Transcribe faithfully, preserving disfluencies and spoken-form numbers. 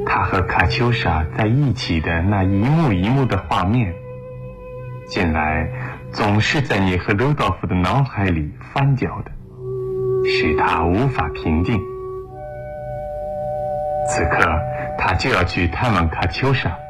他和卡秋莎在一起的那一幕一幕的画面，近来总是在你和鲁道夫的脑海里翻搅的，使他无法平静。此刻他就要去探望卡秋莎，